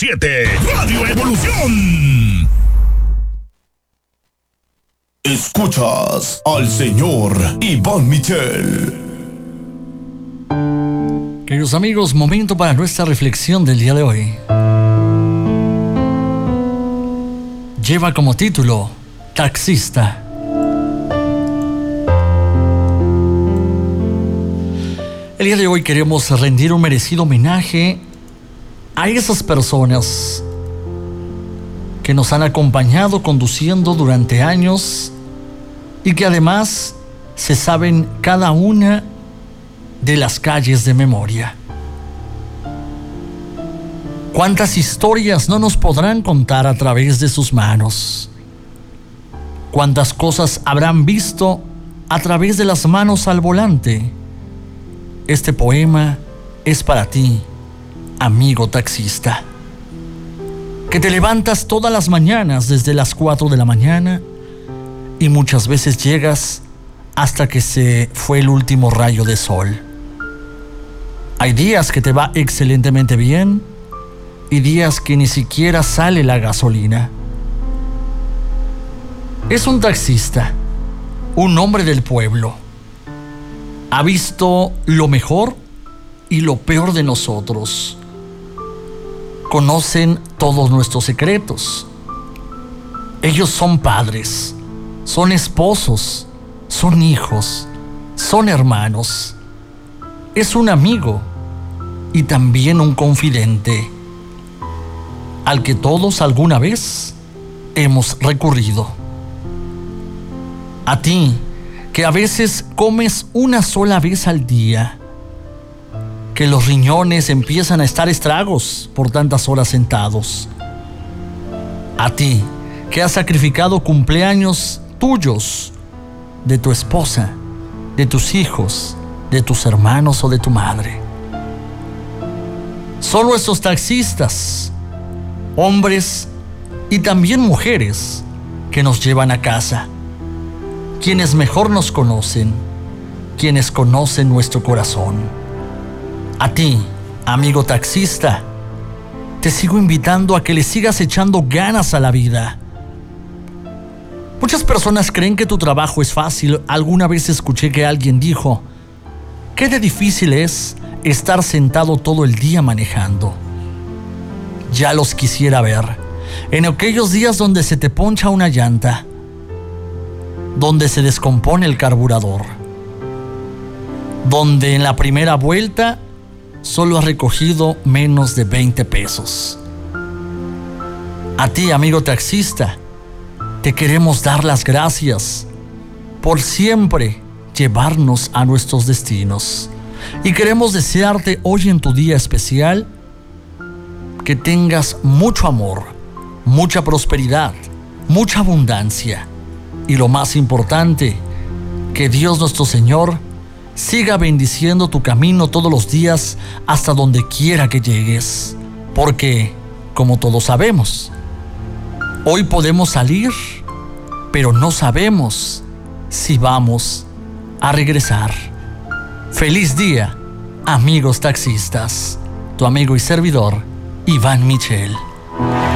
100.7 Radio Evolución. Escuchas al señor Iván Michel. Queridos amigos, momento para nuestra reflexión del día de hoy. Lleva como título Taxista. El día de hoy queremos rendir un merecido homenaje a esas personas que nos han acompañado conduciendo durante años y que además se saben cada una de las calles de memoria. ¿Cuántas historias no nos podrán contar a través de sus manos? ¿Cuántas cosas habrán visto a través de las manos al volante? Este poema es para ti, amigo taxista, que te levantas todas las mañanas desde las 4 de la mañana y muchas veces llegas hasta que se fue el último rayo de sol. Hay días que te va excelentemente bien y días que ni siquiera sale la gasolina. Es un taxista, un hombre del pueblo. Ha visto lo mejor y lo peor de nosotros. Conocen todos nuestros secretos. Ellos son padres, son esposos, son hijos, son hermanos. Es un amigo y también un confidente al que todos alguna vez hemos recurrido. A ti, que a veces comes una sola vez al día, que los riñones empiezan a estar estragos por tantas horas sentados. A ti, que has sacrificado cumpleaños tuyos, de tu esposa, de tus hijos, de tus hermanos o de tu madre. Solo estos taxistas, hombres y también mujeres, que nos llevan a casa, quienes mejor nos conocen, quienes conocen nuestro corazón. A ti, amigo taxista, te sigo invitando a que le sigas echando ganas a la vida. Muchas personas creen que tu trabajo es fácil. Alguna vez escuché que alguien dijo: ¿qué de difícil es estar sentado todo el día manejando? Ya los quisiera ver en aquellos días donde se te poncha una llanta, donde se descompone el carburador, donde en la primera vuelta solo has recogido menos de 20 pesos. A ti, amigo taxista, te queremos dar las gracias por siempre llevarnos a nuestros destinos. Y queremos desearte hoy en tu día especial que tengas mucho amor, mucha prosperidad, mucha abundancia. Y lo más importante, que Dios nuestro Señor siga bendiciendo tu camino todos los días hasta donde quiera que llegues. Porque, como todos sabemos, hoy podemos salir, pero no sabemos si vamos a regresar. Feliz día, amigos taxistas. Tu amigo y servidor, Iván Michel.